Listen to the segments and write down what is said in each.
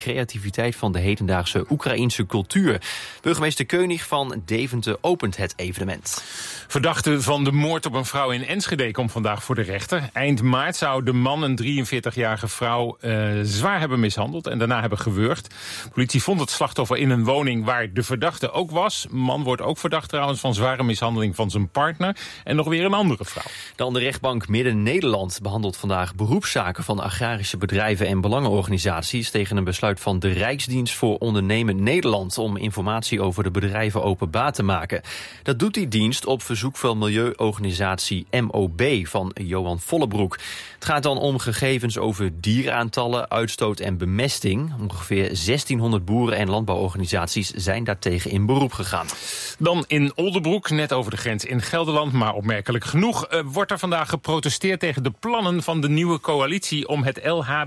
creativiteit van de hedendaagse Oekraïense cultuur. Burgemeester Keunig van Deventer opent het evenement. Verdachte van de moord op een vrouw in Enschede komt vandaag voor de rechter. Eind maart zou de man een 43-jarige vrouw zwaar hebben mishandeld en daarna hebben gewurgd. Politie vond het slachtoffer in een woning waar de verdachte ook was. Man wordt ook verdacht trouwens van zware mishandeling van zijn partner en nog weer een andere vrouw. Dan de rechtbank Midden-Nederland behandelt vandaag beroepszaken van agrarische bedrijven en belangenorganisaties tegen een besluit van de Rijksdienst voor Ondernemend Nederland om informatie over de bedrijven openbaar te maken. Dat doet die dienst op verzoek van milieuorganisatie MOB van Johan Vollebroek. Het gaat dan om gegevens over dieraantallen, uitstoot en bemesting. Ongeveer 1600 boeren- en landbouworganisaties zijn daartegen in beroep gegaan. Dan in Oldebroek, net over de grens in Gelderland, maar opmerkelijk genoeg, wordt er vandaag geprotesteerd tegen de plannen van de nieuwe coalitie om het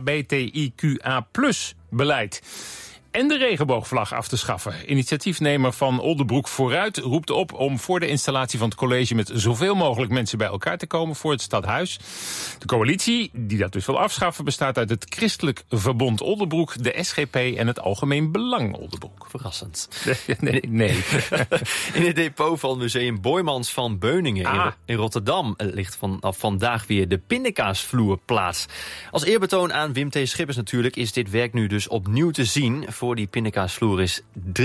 LHBTIQA+-beleid en de regenboogvlag af te schaffen. Initiatiefnemer van Oldebroek Vooruit roept op om voor de installatie van het college met zoveel mogelijk mensen bij elkaar te komen voor het stadhuis. De coalitie, die dat dus wil afschaffen, bestaat uit het Christelijk Verbond Oldebroek, de SGP en het Algemeen Belang Oldebroek. Verrassend. Nee. In het depot van Museum Boijmans van Beuningen in Rotterdam ligt vanaf vandaag weer de pindakaasvloer plaats. Als eerbetoon aan Wim T. Schippers natuurlijk is dit werk nu dus opnieuw te zien. Voor die pindakaasvloer is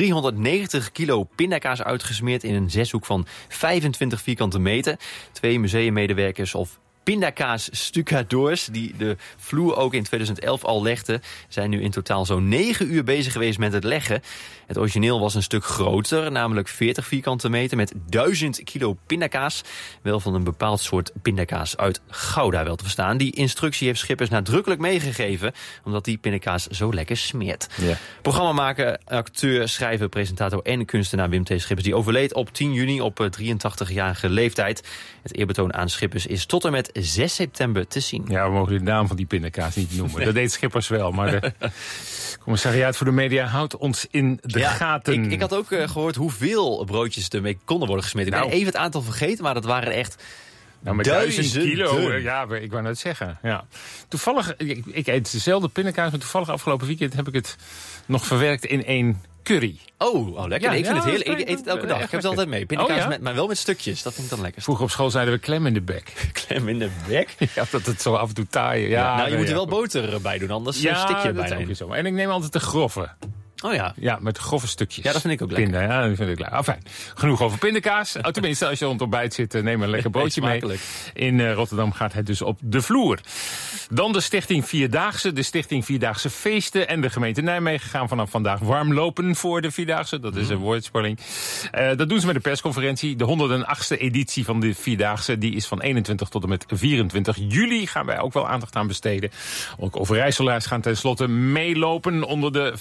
390 kilo pindakaas uitgesmeerd in een zeshoek van 25 vierkante meter. 2 museummedewerkers of pindakaas-stucadoors die de vloer ook in 2011 al legden, zijn nu in totaal zo'n 9 uur bezig geweest met het leggen. Het origineel was een stuk groter, namelijk 40 vierkante meter met 1000 kilo pindakaas. Wel van een bepaald soort pindakaas uit Gouda wel te verstaan. Die instructie heeft Schippers nadrukkelijk meegegeven, omdat die pindakaas zo lekker smeert. Ja. Programmamaker, acteur, schrijver, presentator en kunstenaar Wim T. Schippers, die overleed op 10 juni op 83-jarige leeftijd. Het eerbetoon aan Schippers is tot en met 6 september te zien. Ja, we mogen de naam van die pindakaas niet noemen. Nee. Dat deed Schippers wel, maar de Commissariaat voor de Media houdt ons in de gaten. Ik had ook gehoord hoeveel broodjes ermee konden worden gesmeed. Ik ben even het aantal vergeten, maar dat waren echt met 1000 kilo. Ja, ik wou net zeggen. Ja. Toevallig, ik eet dezelfde pindakaas, maar toevallig afgelopen weekend heb ik het nog verwerkt in 1 curry. Oh, lekker. Ja, ik vind het heel. Ik eet het elke dag. Ik heb het altijd mee. Pindakaas maar wel met stukjes. Dat vind ik dan lekker. Vroeger op school zeiden we klem in de bek. Klem in de bek? Ja, dat het zo af en toe taaien. Ja, je moet er wel boter bij doen, anders stik je er bijna in. Zo. En ik neem altijd de grove. Oh ja. Ja, met grove stukjes. Ja, dat vind ik ook lekker. Ja, dat vind ik lekker. Fijn. Genoeg over pindakaas. Tenminste, als je rond ontbijt zit, neem een lekker broodje mee. In Rotterdam gaat het dus op de vloer. Dan de Stichting Vierdaagse. De Stichting Vierdaagse Feesten en de gemeente Nijmegen gaan vanaf vandaag warm lopen voor de Vierdaagse. Dat is een woordspeling. Dat doen ze met een persconferentie. De 108e editie van de Vierdaagse die is van 21 tot en met 24 juli. Gaan wij ook wel aandacht aan besteden. Ook Overijsselaars gaan tenslotte meelopen onder de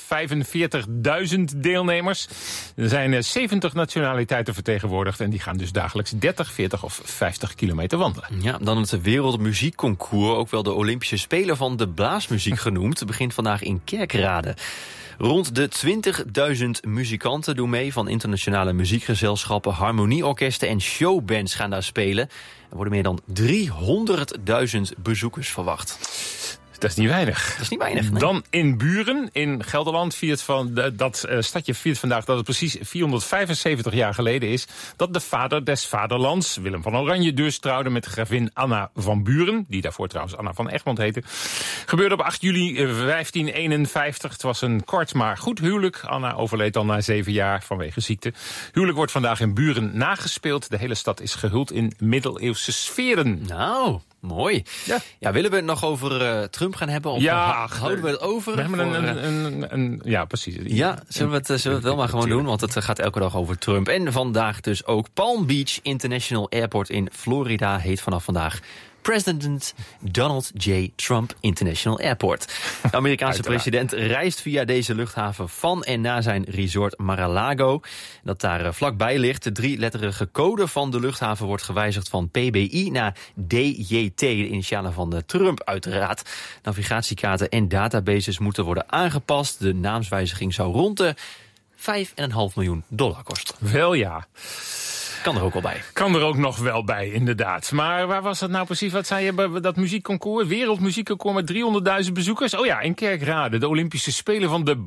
45.000 deelnemers. Er zijn 70 nationaliteiten vertegenwoordigd en die gaan dus dagelijks 30, 40 of 50 kilometer wandelen. Ja, dan het Wereldmuziekconcours, ook wel de Olympische Spelen van de blaasmuziek genoemd, begint vandaag in Kerkrade. Rond de 20.000 muzikanten doen mee van internationale muziekgezelschappen, harmonieorkesten en showbands gaan daar spelen. Er worden meer dan 300.000 bezoekers verwacht. Dat is niet weinig. Dat is niet weinig, nee. Dan in Buren, in Gelderland, stadje viert vandaag dat het precies 475 jaar geleden is dat de vader des vaderlands, Willem van Oranje, dus trouwde met gravin Anna van Buren, die daarvoor trouwens Anna van Egmond heette. Gebeurde op 8 juli 1551. Het was een kort maar goed huwelijk. Anna overleed al na 7 jaar vanwege ziekte. Huwelijk wordt vandaag in Buren nagespeeld. De hele stad is gehuld in middeleeuwse sferen. Nou, mooi. Ja, willen we het nog over Trump gaan hebben? Of houden we het over? We hebben ja, precies. Ja, zullen we het wel maar gewoon doen? Want het gaat elke dag over Trump. En vandaag dus ook Palm Beach International Airport in Florida heet vanaf vandaag President Donald J. Trump International Airport. De Amerikaanse president reist via deze luchthaven van en naar zijn resort Mar-a-Lago. Dat daar vlakbij ligt. De 3-letterige code van de luchthaven wordt gewijzigd van PBI naar DJT, de initialen van de Trump uiteraard. Navigatiekaarten en databases moeten worden aangepast. De naamswijziging zou rond de $5,5 miljoen kosten. Wel ja. Kan er ook wel bij. Kan er ook nog wel bij, inderdaad. Maar waar was dat nou precies? Wat zei je, dat muziekconcours? Wereldmuziekconcours met 300.000 bezoekers? Oh ja, in Kerkrade. De Olympische Spelen van de